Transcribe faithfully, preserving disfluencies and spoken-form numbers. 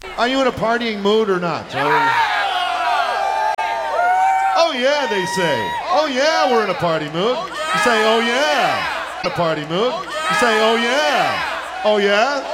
Are you in a partying mood or not? Oh yeah, they say. Oh yeah, we're in a party mood. You say, oh yeah. In a party mood. You say, oh yeah. Oh yeah.